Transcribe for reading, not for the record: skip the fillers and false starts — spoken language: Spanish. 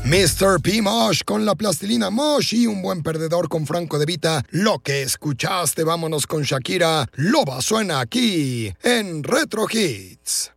Mr. P. Mosh con la plastilina Mosh y un buen perdedor con Franco De Vita. Lo que escuchaste, vámonos con Shakira. Loba suena aquí en Retro Hits.